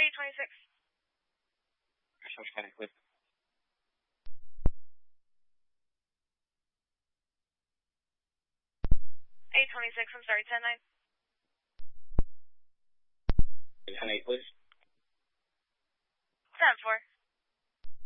826. Orange County, please. 826, I'm sorry, 10-9. 10-8, please.